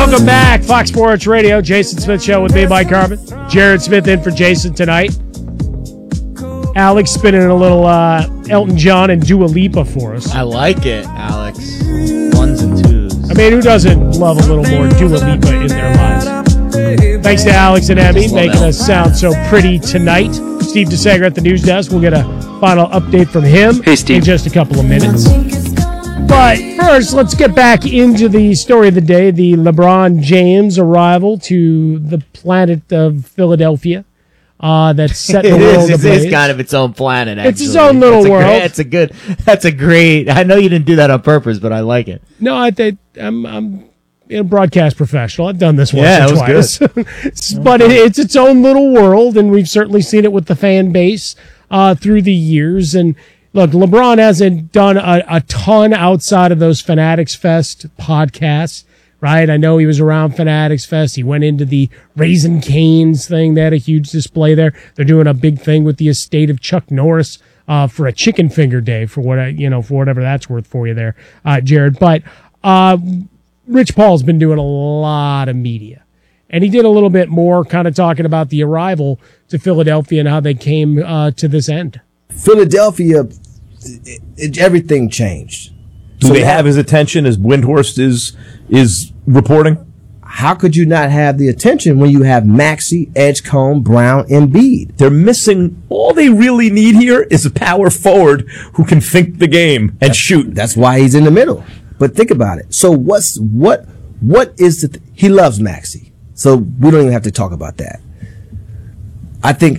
Welcome back, Fox Sports Radio. Jason Smith Show with me, Mike Harmon. Jared Smith in for Jason tonight. Alex spinning a little Elton John and Dua Lipa for us. I like it, Alex. Ones and twos. I mean, who doesn't love a little more Dua Lipa in their lives? Thanks to Alex and Emmy making us sound so pretty tonight. Steve DeSager at the news desk. We'll get a final update from him in just a couple of minutes. But first, let's get back into the story of the day, the LeBron James arrival to the planet of Philadelphia. That's set the world ablaze. It is kind of its own planet, actually. It's its own little world. That's a great, I know you didn't do that on purpose, but I like it. No, I'm a broadcast professional. I've done this once or twice. Good. But it's its own little world, and we've certainly seen it with the fan base through the years. And look, LeBron hasn't done a ton outside of those Fanatics Fest podcasts, right? I know he was around Fanatics Fest. He went into the Raising Cane's thing. They had a huge display there. They're doing a big thing with the estate of Chuck Norris for a chicken finger day, for whatever that's worth for you there, Jared. But Rich Paul's been doing a lot of media, and he did a little bit more kind of talking about the arrival to Philadelphia and how they came to this end. Philadelphia, everything changed. Do they have his attention as Windhorst is reporting? How could you not have the attention when you have Maxey, Edgecombe, Brown, and Embiid? They're missing. All they really need here is a power forward who can think the game and shoot. That's why he's in the middle. But think about it. So what is he loves Maxey. So we don't even have to talk about that. I think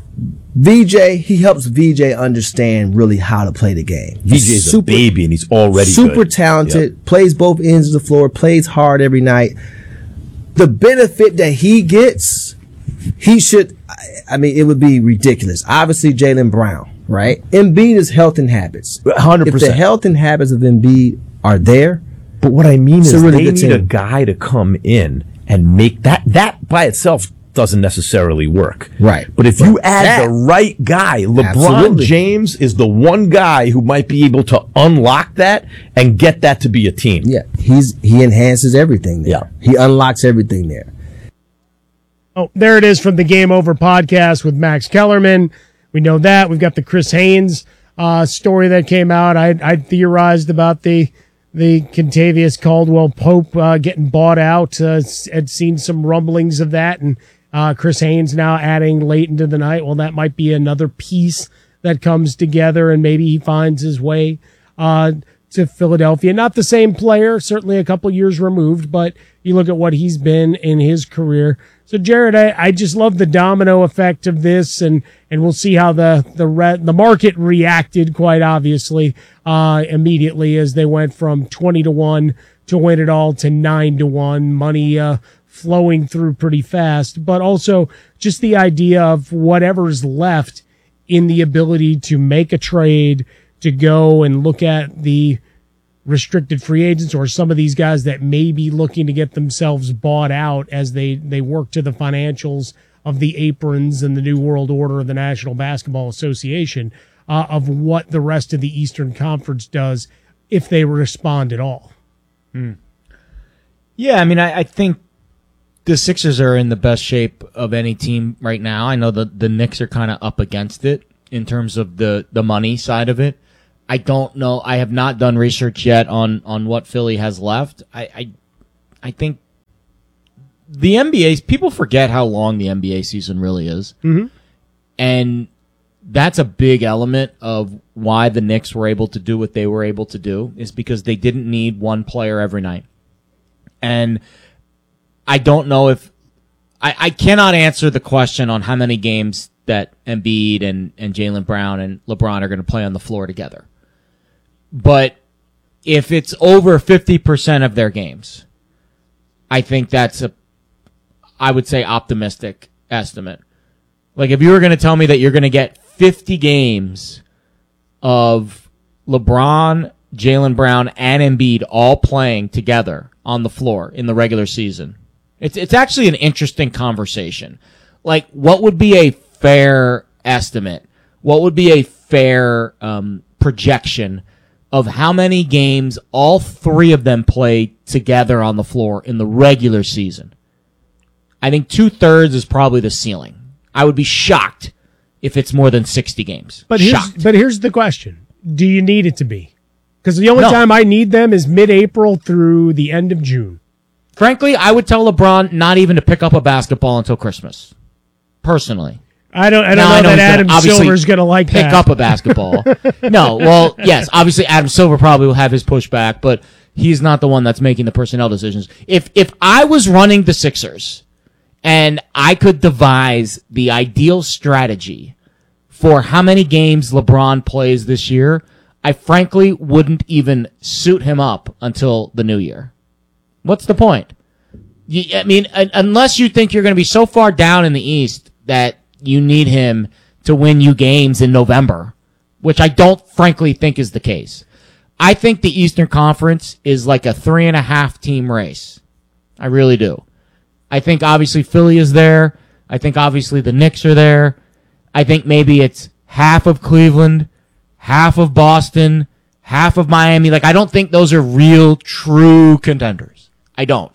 VJ, he helps VJ understand really how to play the game. VJ's a baby and he's already super good. Talented, plays both ends of the floor, plays hard every night. The benefit that he gets, it would be ridiculous. Obviously, Jaylen Brown, right? Embiid is health and habits. 100%. If the health and habits of Embiid are there, but what I mean is really they need a guy to come in and make that by itself doesn't necessarily work. Right. But if you add the right guy, LeBron James is the one guy who might be able to unlock that and get that to be a team. Yeah. He enhances everything there. Yeah. He unlocks everything there. Oh, there it is from the Game Over podcast with Max Kellerman. We know that. We've got the Chris Haynes story that came out. I theorized about the Kentavious Caldwell Pope getting bought out. Had seen some rumblings of that, and Chris Haynes now adding late into the night. Well, that might be another piece that comes together, and maybe he finds his way to Philadelphia. Not the same player, certainly a couple years removed, but you look at what he's been in his career. So, Jared, I just love the domino effect of this, and we'll see how the market reacted, quite obviously, immediately as they went from 20-1 to win it all to 9-1. Money flowing through pretty fast, but also just the idea of whatever's left in the ability to make a trade, to go and look at the restricted free agents or some of these guys that may be looking to get themselves bought out as they work to the financials of the aprons and the New World Order of the National Basketball Association, of what the rest of the Eastern Conference does if they respond at all. Yeah, I mean, I think the Sixers are in the best shape of any team right now. I know the Knicks are kind of up against it in terms of the money side of it. I don't know. I have not done research yet on what Philly has left. I think the NBA, people forget how long the NBA season really is. Mm-hmm. And that's a big element of why the Knicks were able to do what they were able to do, is because they didn't need one player every night. And I don't know if I cannot answer the question on how many games that Embiid and Jaylen Brown and LeBron are going to play on the floor together. But if it's over 50% of their games, I think that's I would say, optimistic estimate. Like, if you were going to tell me that you're going to get 50 games of LeBron, Jaylen Brown, and Embiid all playing together on the floor in the regular season, it's actually an interesting conversation. Like, what would be a fair estimate? What would be a fair projection of how many games all three of them play together on the floor in the regular season. I think 2/3 is probably the ceiling. I would be shocked if it's more than 60 games. But here's the question. Do you need it to be? Because the only time I need them is mid-April through the end of June. Frankly, I would tell LeBron not even to pick up a basketball until Christmas. Personally. I don't know that Adam Silver's going to like pick up a basketball. No, well, yes, obviously Adam Silver probably will have his pushback, but he's not the one that's making the personnel decisions. If I was running the Sixers and I could devise the ideal strategy for how many games LeBron plays this year, I frankly wouldn't even suit him up until the new year. What's the point? I mean, unless you think you're going to be so far down in the East that you need him to win you games in November, which I don't frankly think is the case. I think the Eastern Conference is like a 3.5 team race. I really do. I think obviously Philly is there. I think obviously the Knicks are there. I think maybe it's half of Cleveland, half of Boston, half of Miami. Like, I don't think those are real, true contenders. I don't.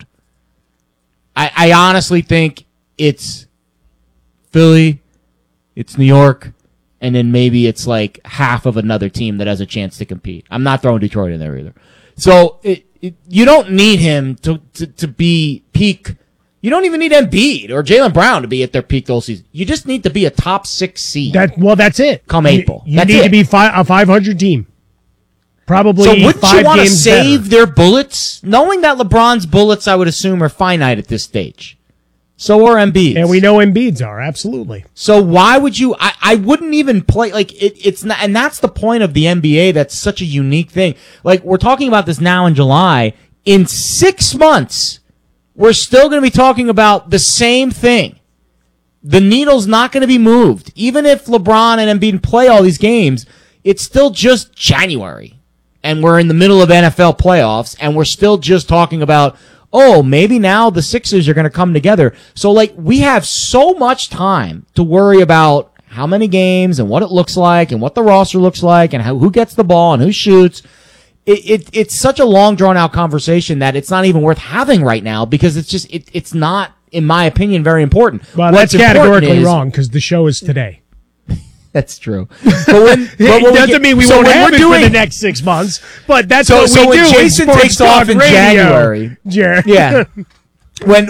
I honestly think it's Philly, it's New York, and then maybe it's like half of another team that has a chance to compete. I'm not throwing Detroit in there either. So you don't need him to be peak. You don't even need Embiid or Jaylen Brown to be at their peak all season. You just need to be a top 6 seed. That's it. Come April. You need to be a 500 team. Probably. So wouldn't 5 you want to games save better. their bullets? Knowing that LeBron's bullets, I would assume, are finite at this stage. So are Embiid's. And we know Embiid's are, absolutely. So why would you, I wouldn't even play, like, it's not, and that's the point of the NBA that's such a unique thing. Like, we're talking about this now in July. In 6 months, we're still going to be talking about the same thing. The needle's not going to be moved. Even if LeBron and Embiid play all these games, it's still just January. And we're in the middle of NFL playoffs, and we're still just talking about, oh, maybe now the Sixers are going to come together. So, like, we have so much time to worry about how many games and what it looks like and what the roster looks like and who gets the ball and who shoots. It's such a long, drawn-out conversation that it's not even worth having right now because it's not, in my opinion, very important. Well, that's categorically wrong because the show is today. That's true. But it doesn't mean we won't have it for the next 6 months, but that's what we do. When Jason takes off in January, Jared. Yeah. When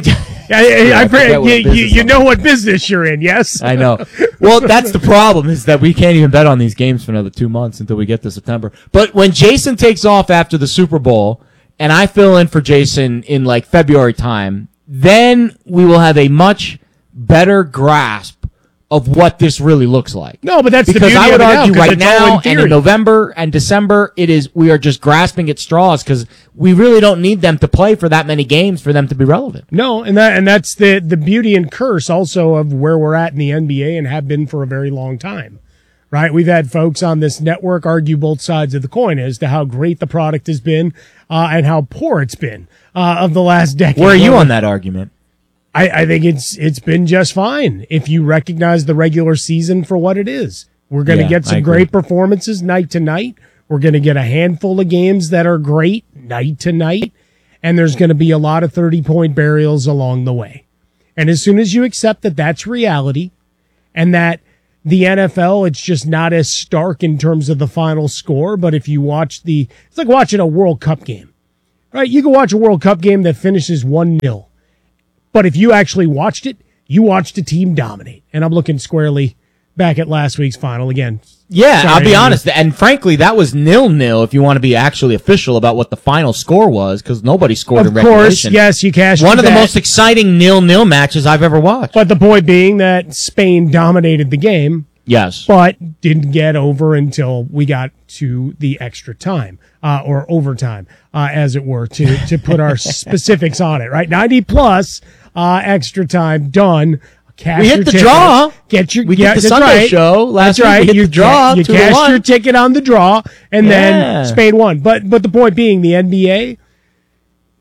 you know what business you're in, yes? I know. Well, that's the problem is that we can't even bet on these games for another 2 months until we get to September. But when Jason takes off after the Super Bowl and I fill in for Jason in like February time, then we will have a much better grasp of what this really looks like. No, but that's because the beauty I would of it argue now, right now and in November and December, we are just grasping at straws because we really don't need them to play for that many games for them to be relevant. No, and that's the beauty and curse also of where we're at in the NBA and have been for a very long time. Right? We've had folks on this network argue both sides of the coin as to how great the product has been and how poor it's been of the last decade. Where are you on that argument? I think it's been just fine if you recognize the regular season for what it is. We're going to get some great performances night to night. We're going to get a handful of games that are great night to night, and there's going to be a lot of 30-point burials along the way. And as soon as you accept that that's reality and that the NFL, it's just not as stark in terms of the final score, but if you watch it's like watching a World Cup game, right? You can watch a World Cup game that finishes 1-0. But if you actually watched it, you watched a team dominate. And I'm looking squarely back at last week's final again. Yeah, sorry, I'll be honest. And frankly, that was 0-0 if you want to be actually official about what the final score was, because nobody scored in regulation. Of course, yes, you cashed one of the most exciting 0-0 matches I've ever watched. But the point being that Spain dominated the game. Yes. But didn't get over until we got to the extra time, or overtime, as it were, to put our specifics on it, right? 90 plus, extra time done. Cash we hit the draw. Get the Sunday show last week. We hit the draw. You cashed your ticket on the draw, and then Spain won. But the point being, the NBA,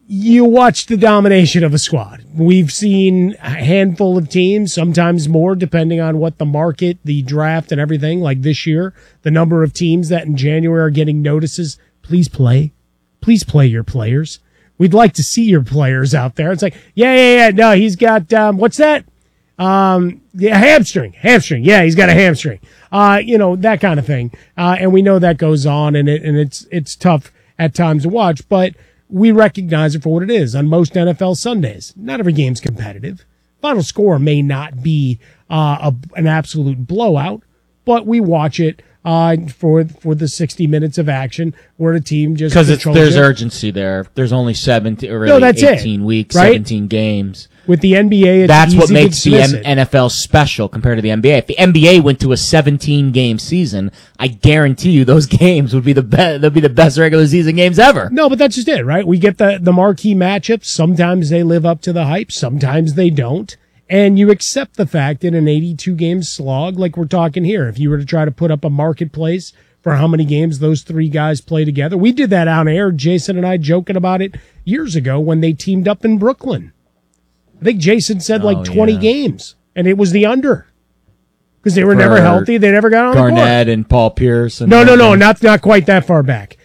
you watch the domination of a squad. We've seen a handful of teams, sometimes more, depending on what the market, the draft, and everything. Like this year, the number of teams that in January are getting notices. Please play. Please play your players. We'd like to see your players out there. It's like, yeah. No, he's got, what's that? Hamstring. Yeah, he's got a hamstring. That kind of thing. And we know that goes on, and it's tough at times to watch, but we recognize it for what it is. On most NFL Sundays, not every game's competitive. Final score may not be an absolute blowout, but we watch it for the 60 minutes of action where the team just because there's urgency there. There's only 18 weeks, right? 17 games. With the NBA, that's what makes the NFL special compared to the NBA. If the NBA went to a 17-game season, I guarantee you those games would be the best. They'll be the best regular season games ever. No, but that's just it, right? We get the marquee matchups. Sometimes they live up to the hype. Sometimes they don't. And you accept the fact in an 82-game slog, like we're talking here, if you were to try to put up a marketplace for how many games those three guys play together. We did that on air, Jason and I joking about it years ago when they teamed up in Brooklyn. I think Jason said 20 games, and it was the under. Because they were never healthy. They never got on Garnett the court. And Paul Pierce. And no, not quite that far back.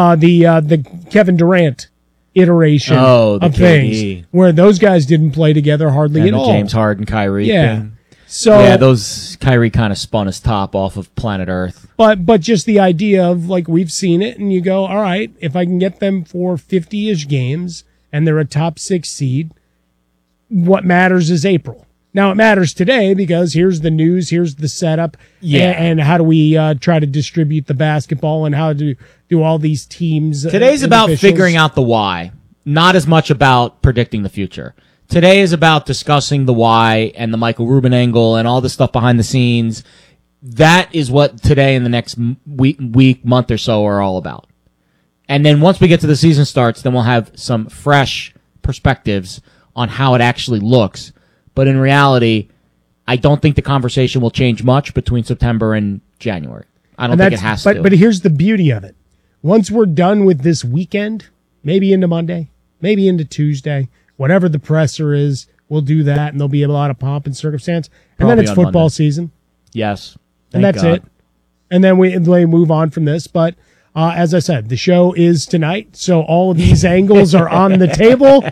The Kevin Durant iteration of KD. Things where those guys didn't play together hardly at all. James Harden, Kyrie. Yeah. Thing. So those Kyrie kind of spun his top off of planet Earth. But just the idea of we've seen it, and you go, all right, if I can get them for 50-ish games and they're a top 6 seed, what matters is April. Now it matters today because here's the news, here's the setup, and how do we try to distribute the basketball and how to do all these teams. Today's about figuring out the why, not as much about predicting the future. Today is about discussing the why and the Michael Rubin angle and all the stuff behind the scenes. That is what today and the next week, month or so are all about. And then once we get to the season starts, then we'll have some fresh perspectives on how it actually looks. But in reality, I don't think the conversation will change much between September and January. I don't think it has to. But here's the beauty of it. Once we're done with this weekend, maybe into Monday, maybe into Tuesday, whatever the presser is, we'll do that, and there'll be a lot of pomp and circumstance. And then it's football season. Yes. And that's it. And then we move on from this. But as I said, the show is tonight, so all of these angles are on the table.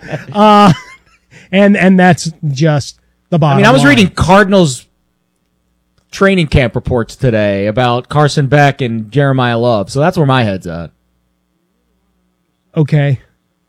And that's just the bottom line. I was reading Cardinals training camp reports today about Carson Beck and Jeremiah Love, so that's where my head's at. Okay.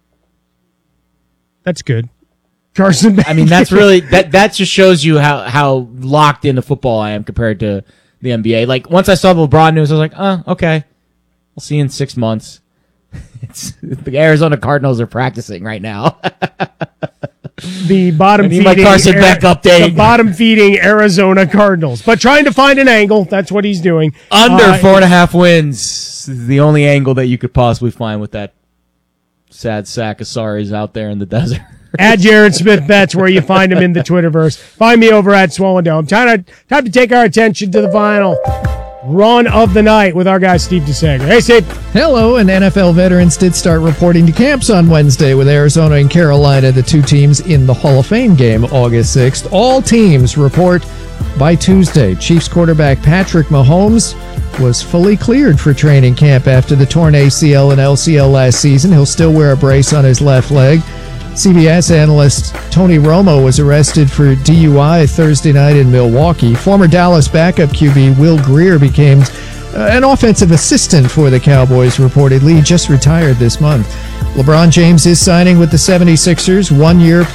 That's good. Carson Beck. That's really that just shows you how locked into football I am compared to the NBA. Once I saw the LeBron news, I was like, okay. We'll see you in 6 months. The Arizona Cardinals are practicing right now. The bottom-feeding update. The bottom-feeding Arizona Cardinals, but trying to find an angle. That's what he's doing. Under 4.5 wins is the only angle that you could possibly find with that sad sack of sorries out there in the desert. At Jared Smith Bets, where you find him in the Twitterverse. Find me over at Swollen Dome. Time to take our attention to the final run of the night with our guy Steve DeSager. Hey, Steve. Hello, and NFL veterans did start reporting to camps on Wednesday with Arizona and Carolina, the two teams in the Hall of Fame game August 6th. All teams report by Tuesday. Chiefs quarterback Patrick Mahomes was fully cleared for training camp after the torn ACL and LCL last season. He'll still wear a brace on his left leg. CBS analyst Tony Romo was arrested for DUI Thursday night in Milwaukee. Former Dallas backup QB Will Grier became an offensive assistant for the Cowboys, reportedly. He just retired this month. LeBron James is signing with the 76ers, 1 year